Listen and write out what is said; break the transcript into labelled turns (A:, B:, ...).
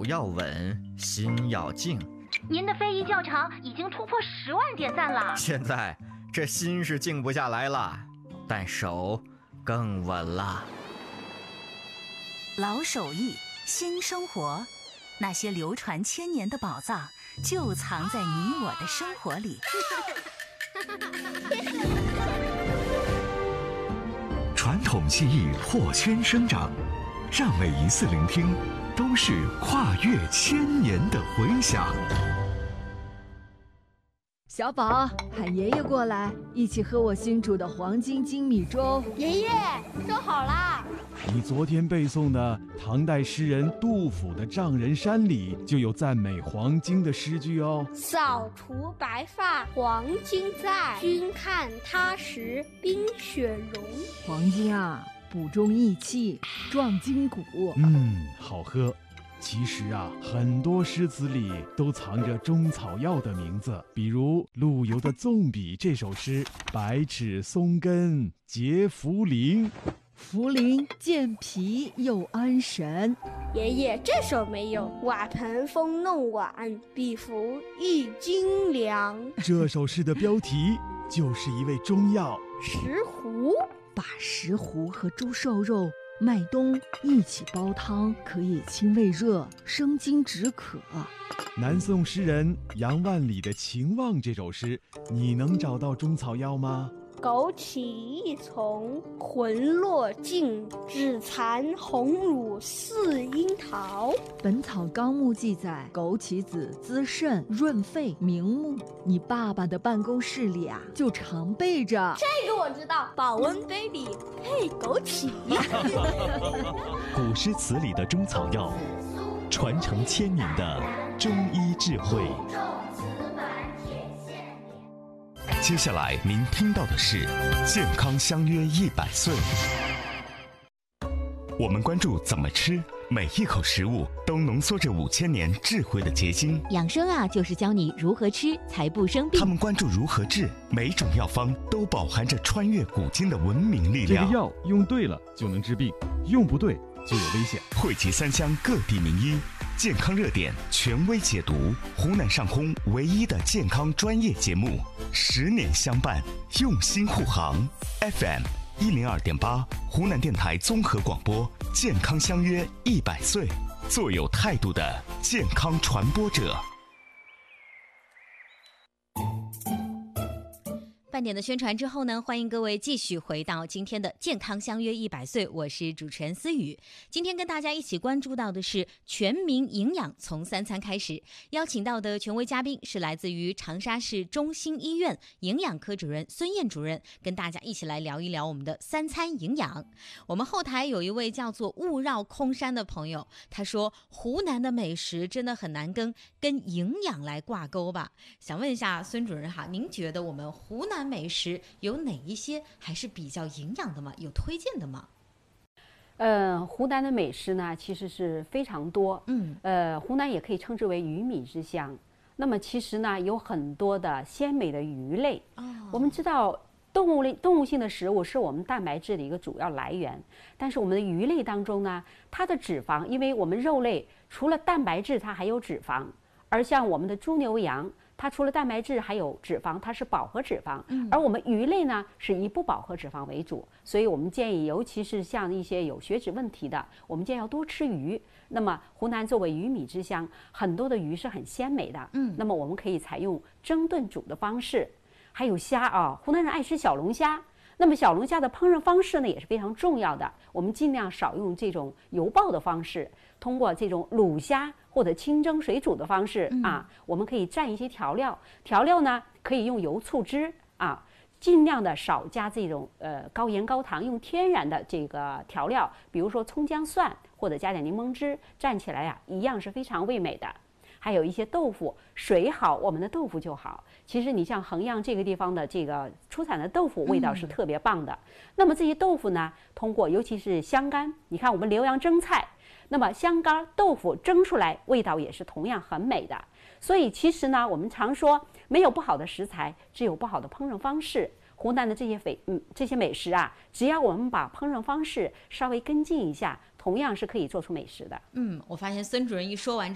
A: 要稳，心要静。
B: 您的非遗教场已经突破10万点赞了。
A: 现在这心是静不下来了，但手更稳了。
C: 老手艺，新生活，那些流传千年的宝藏，就藏在你我的生活里。
D: 传统技艺破圈生长，让每一次聆听都是跨越千年的回响。
E: 小宝，喊爷爷过来，一起喝我新煮的黄金精米粥。
F: 爷爷，粥好啦！
G: 你昨天背诵的唐代诗人杜甫的《丈人山》里就有赞美黄金的诗句哦。
F: 扫除白发黄金在，君看他时冰雪融。
E: 黄金啊，补中益气，壮筋骨。
G: 好喝。其实啊，很多诗词里都藏着中草药的名字，比如陆游的《纵笔》这首诗，百尺松根结茯苓，
E: 茯苓健脾又安神。
F: 爷爷，这首没有。瓦盆风弄碗，比服一斤粮。
G: 这首诗的标题就是一味中药
F: 石斛。
E: 把石斛和猪瘦肉、麦冬一起煲汤，可以清胃热、生津止渴。
G: 南宋诗人杨万里的《情望》这首诗，你能找到中草药吗？
F: 枸杞一丛，魂落尽，只残红乳似樱桃。
E: 本草纲目记载，枸杞子滋肾润肺明目。你爸爸的办公室里啊，就常备着。
F: 这个我知道，保温杯里配枸杞。
D: 古诗词里的中草药，传承千年的中医智慧。接下来您听到的是健康相约100岁。我们关注怎么吃，每一口食物都浓缩着5000年智慧的结晶。
H: 养生啊，就是教你如何吃才不生病。
D: 他们关注如何治，每种药方都饱含着穿越古今的文明力量。
G: 这个药用对了就能治病，用不对就有危险。
D: 汇集3乡各地名医，健康热点权威解读，湖南上空唯一的健康专业节目，10年相伴，用心护航。FM 102.8，湖南电台综合广播，健康相约100岁，做有态度的健康传播者。
H: 半点的宣传之后呢，欢迎各位继续回到今天的健康相约100岁，我是主持人思雨。今天跟大家一起关注到的是全民营养从3餐开始，邀请到的权威嘉宾是来自于长沙市中心医院营养科主任孙燕主任，跟大家一起来聊一聊我们的3餐营养。我们后台有一位叫做雾绕空山的朋友，他说湖南的美食真的很难跟营养来挂钩吧。想问一下孙主任哈，您觉得我们湖南美食有哪一些还是比较营养的吗？有推荐的吗？
I: 湖南的美食呢，其实是非常多。湖南也可以称之为鱼米之乡。那么其实呢，有很多的鲜美的鱼类。我们知道动物性的食物是我们蛋白质的一个主要来源，但是我们的鱼类当中呢，它的脂肪，因为我们肉类除了蛋白质，它还有脂肪，而像我们的猪牛羊，它除了蛋白质还有脂肪，它是饱和脂肪，而我们鱼类呢是以不饱和脂肪为主，所以我们建议，尤其是像一些有血脂问题的，我们建议要多吃鱼。那么湖南作为鱼米之乡，很多的鱼是很鲜美的，那么我们可以采用蒸炖煮的方式，还有虾啊，湖南人爱吃小龙虾。那么小龙虾的烹饪方式呢也是非常重要的，我们尽量少用这种油爆的方式，通过这种卤虾或者清蒸水煮的方式我们可以蘸一些调料，调料呢可以用油醋汁尽量的少加这种高盐高糖，用天然的这个调料，比如说葱姜蒜，或者加点柠檬汁，蘸起来一样是非常味美的。还有一些豆腐，水好，我们的豆腐就好。其实你像衡阳这个地方的这个出产的豆腐，味道是特别棒的。那么这些豆腐呢，通过尤其是香干，你看我们浏阳蒸菜，那么香干豆腐蒸出来味道也是同样很美的。所以其实呢，我们常说没有不好的食材，只有不好的烹饪方式。湖南的这些美食只要我们把烹饪方式稍微跟进一下，同样是可以做出美食的。
H: 我发现孙主任一说完